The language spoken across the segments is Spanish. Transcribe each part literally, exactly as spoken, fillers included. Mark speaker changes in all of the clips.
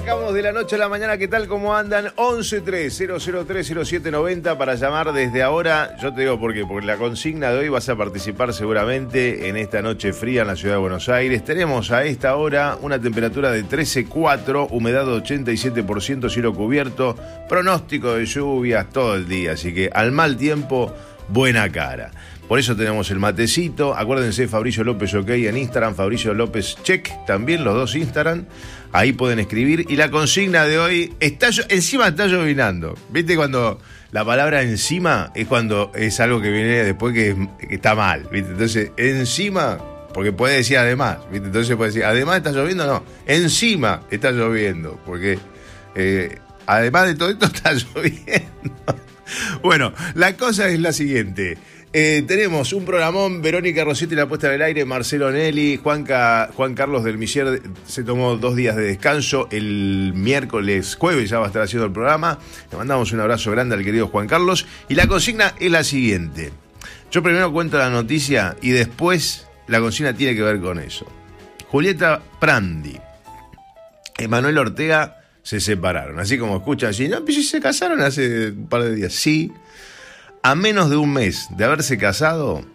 Speaker 1: Arrancamos de la noche a la mañana. ¿Qué tal? ¿Cómo andan? once tres cero cero tres cero siete noventa para llamar desde ahora. Yo te digo por qué, porque la consigna de hoy vas a participar seguramente en esta noche fría en la ciudad de Buenos Aires. Tenemos a esta hora una temperatura de trece coma cuatro, humedad ochenta y siete por ciento, cielo cubierto, pronóstico de lluvias todo el día, así que al mal tiempo, buena cara. Por eso tenemos el matecito. Acuérdense, Fabricio López OK en Instagram, Fabricio López Check, también los dos Instagram. Ahí pueden escribir. Y la consigna de hoy, está encima está llovinando. ¿Viste cuando la palabra encima es cuando es algo que viene después que, que está mal? ¿Viste? Entonces, encima, porque puede decir además, ¿viste? Entonces puede decir, además está lloviendo, no. Encima está lloviendo, porque eh, además de todo esto está lloviendo. Bueno, la cosa es la siguiente. Eh, tenemos un programón, Verónica Rossetti la puesta del aire, Marcelo Nelly, Juanca, Juan Carlos del Misier se tomó dos días de descanso, el miércoles, jueves ya va a estar haciendo el programa. Le mandamos un abrazo grande al querido Juan Carlos y la consigna es la siguiente. Yo primero cuento la noticia y después la consigna tiene que ver con eso. Julieta Prandi, Emanuel Ortega se separaron, así como escuchan así, no, pues se casaron hace un par de días, sí. A menos de un mes de haberse casado,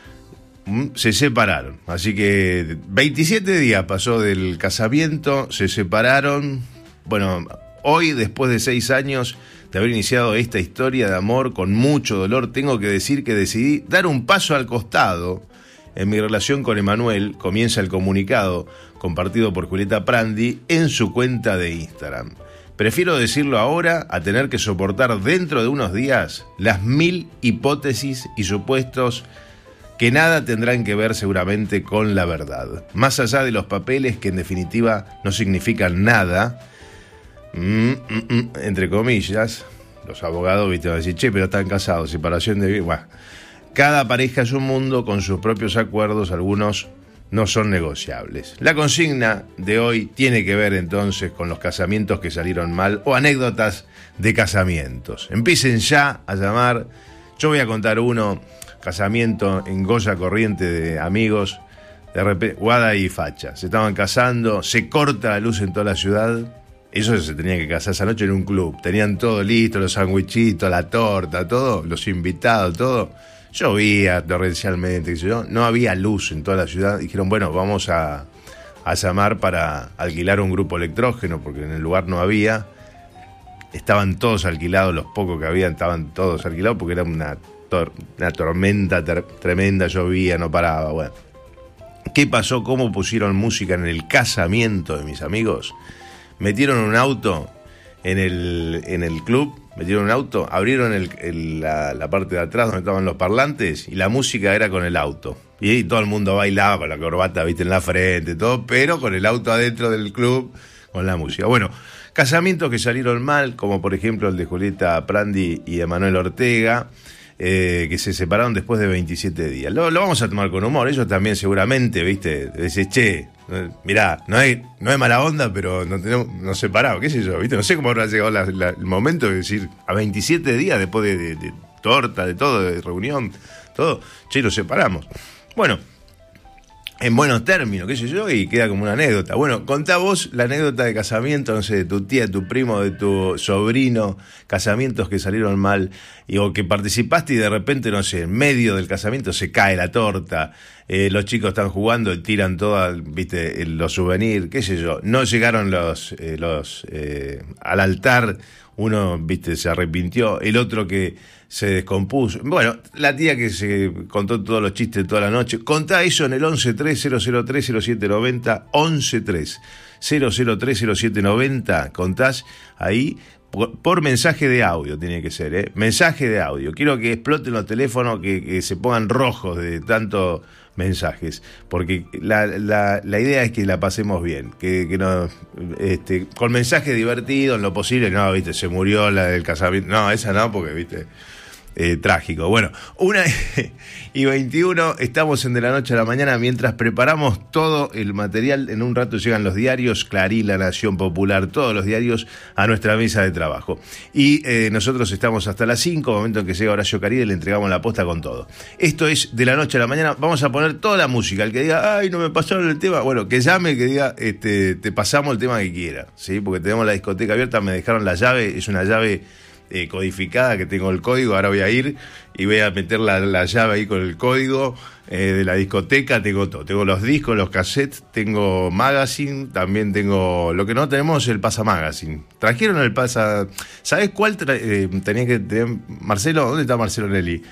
Speaker 1: se separaron. Así que veintisiete días pasó del casamiento, se separaron. Bueno, hoy, después de seis años de haber iniciado esta historia de amor con mucho dolor, tengo que decir que decidí dar un paso al costado en mi relación con Emanuel. Comienza el comunicado compartido por Julieta Prandi en su cuenta de Instagram. Prefiero decirlo ahora a tener que soportar dentro de unos días las mil hipótesis y supuestos que nada tendrán que ver seguramente con la verdad. Más allá de los papeles que en definitiva no significan nada, mm, mm, mm, entre comillas, los abogados viste van a decir, che, pero están casados, separación de... Bueno, cada pareja es un mundo con sus propios acuerdos, algunos no son negociables. La consigna de hoy tiene que ver entonces con los casamientos que salieron mal o anécdotas de casamientos. Empiecen ya a llamar. Yo voy a contar uno, casamiento en Goya Corriente de amigos, de repente, Guada y Facha. Se estaban casando, se corta la luz en toda la ciudad. Ellos se tenían que casar esa noche en un club. Tenían todo listo, los sandwichitos, la torta, todo, los invitados, todo. Llovía torrencialmente, yo, no había luz en toda la ciudad. Dijeron, bueno, vamos a, a llamar para alquilar un grupo electrógeno, porque en el lugar no había. Estaban todos alquilados, los pocos que habían estaban todos alquilados, porque era una, tor- una tormenta ter- tremenda, llovía, no paraba. Bueno, ¿qué pasó? ¿Cómo pusieron música en el casamiento de mis amigos? Metieron un auto en el, en el club. Metieron un auto, abrieron el, el, la, la parte de atrás donde estaban los parlantes y la música era con el auto. Y ahí todo el mundo bailaba con la corbata, viste, en la frente, todo, pero con el auto adentro del club, con la música. Bueno, casamientos que salieron mal, como por ejemplo el de Julieta Prandi y Emanuel Ortega, eh, que se separaron después de veintisiete días. Lo, lo vamos a tomar con humor, ellos también seguramente, viste, dicen, che, mirá, no hay, no hay mala onda, pero nos, tenemos, nos separamos, qué sé yo, ¿viste? No sé cómo habrá llegado la, la, el momento de decir, a veintisiete días después de, de, de torta, de todo, de reunión, todo, che, nos separamos. Bueno, en buenos términos, qué sé yo, y queda como una anécdota. Bueno, contá vos la anécdota de casamiento, no sé, de tu tía, de tu primo, de tu sobrino, casamientos que salieron mal, y, o que participaste y de repente, no sé, en medio del casamiento se cae la torta, eh, los chicos están jugando y tiran todo, viste, los souvenirs, qué sé yo, no llegaron los, eh, los eh, al altar, uno, viste, se arrepintió, el otro que se descompuso. Bueno, la tía que se contó todos los chistes toda la noche. Contá eso en el once tres cero cero tres cero siete noventa, once tres cero cero tres cero siete noventa. Contás ahí por, por mensaje de audio, tiene que ser, ¿eh? Mensaje de audio. Quiero que exploten los teléfonos, que, que se pongan rojos de tanto mensajes, porque la, la, la idea es que la pasemos bien, que, que no, este, con mensajes divertidos en lo posible. No, viste, se murió la del casamiento, no, esa no, porque viste, Eh, trágico. Bueno, una y veintiuno, estamos en De la Noche a la Mañana mientras preparamos todo el material. En un rato llegan los diarios, Clarín, La Nación, Popular, todos los diarios a nuestra mesa de trabajo. Y eh, nosotros estamos hasta las cinco, momento en que llega Horacio Caride, le entregamos la posta con todo. Esto es De la Noche a la Mañana. Vamos a poner toda la música. El que diga, ay, no me pasaron el tema, bueno, que llame, que diga, este, te pasamos el tema que quiera, ¿sí? Porque tenemos la discoteca abierta, me dejaron la llave, es una llave Eh, codificada, que tengo el código, ahora voy a ir y voy a meter la, la llave ahí con el código eh, de la discoteca, tengo todo, tengo los discos, los cassettes, tengo magazine, también tengo, lo que no tenemos es el pasa magazine, trajeron el pasa, ¿sabes cuál tra- eh, tenía que tener, Marcelo? ¿Dónde está Marcelo Nelly?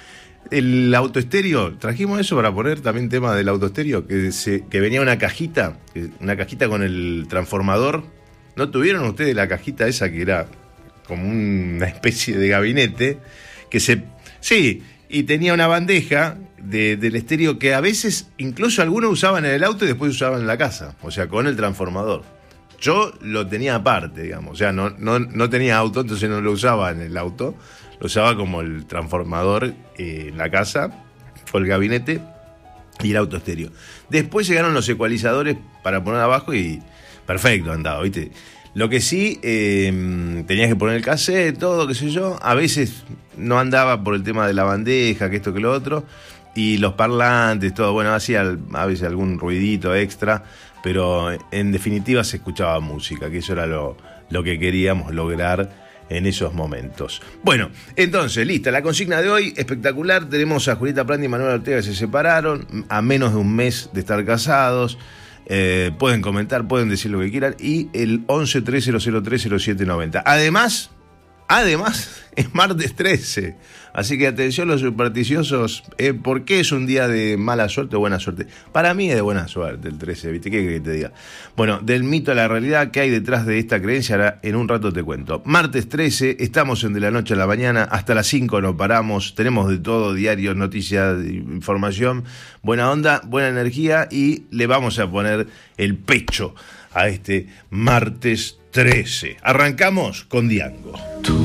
Speaker 1: El autoestéreo, trajimos eso para poner también tema del autoestéreo, que, se, que venía una cajita, una cajita con el transformador, ¿no tuvieron ustedes la cajita esa que era como una especie de gabinete, que se... Sí, y tenía una bandeja de, del estéreo que a veces, incluso algunos usaban en el auto y después usaban en la casa, o sea, con el transformador. Yo lo tenía aparte, digamos, o sea, no, no, no tenía auto, entonces no lo usaba en el auto, lo usaba como el transformador eh, en la casa, o el gabinete, y el auto estéreo. Después llegaron los ecualizadores para poner abajo y perfecto, andaba, ¿viste? Lo que sí, eh, tenías que poner el cassette, todo, qué sé yo. A veces no andaba por el tema de la bandeja, que esto, que lo otro. Y los parlantes, todo. Bueno, hacía a veces algún ruidito extra. Pero en definitiva se escuchaba música, que eso era lo, lo que queríamos lograr en esos momentos. Bueno, entonces, lista. La consigna de hoy, espectacular. Tenemos a Julieta Prandi y Manuel Ortega, que se separaron a menos de un mes de estar casados. Eh, pueden comentar, pueden decir lo que quieran. Y el once tres cero cero tres cero siete noventa. Además, además, es martes trece. Así que atención los supersticiosos. Eh, ¿Por qué es un día de mala suerte o buena suerte? Para mí es de buena suerte el trece, ¿viste? ¿Qué querés que te diga? Bueno, del mito a la realidad, ¿qué hay detrás de esta creencia? Ahora en un rato te cuento. Martes trece, estamos en De la Noche a la Mañana. Hasta las cinco no paramos. Tenemos de todo, diarios, noticias, información. Buena onda, buena energía. Y le vamos a poner el pecho a este martes trece. Arrancamos con Diango. Tú